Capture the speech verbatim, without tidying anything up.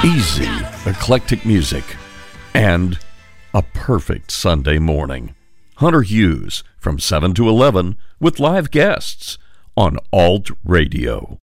Easy, eclectic music, and a perfect Sunday morning. Hunter Hughes from seven to eleven with live guests on Alt Radio.